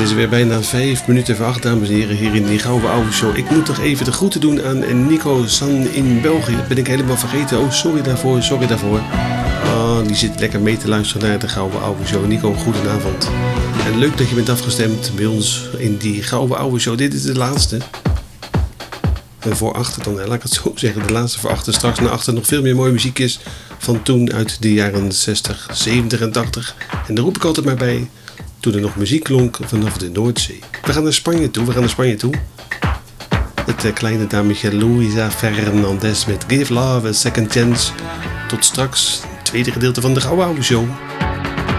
is weer bijna 5 minuten voor 8, dames en heren, hier in die Gouden Oude Show. Ik moet toch even de groeten doen aan Nico San in België. Dat ben ik helemaal vergeten. Oh, sorry daarvoor. Oh, die zit lekker mee te luisteren naar de Gouden Oude Show. Nico, goedenavond. En leuk dat je bent afgestemd bij ons in die Gouden Oude Show. Dit is de laatste. En voor achter dan, laat ik het zo zeggen. De laatste voor achter. Straks naar achter nog veel meer mooie muziekjes van toen uit de jaren 60, 70 en 80. En daar roep ik altijd maar bij. Toen er nog muziek klonk vanaf de Noordzee. We gaan naar Spanje toe. Het kleine dametje Luisa Fernandez met Give Love a Second Chance. Tot straks, het tweede gedeelte van de Gouden Oude Show.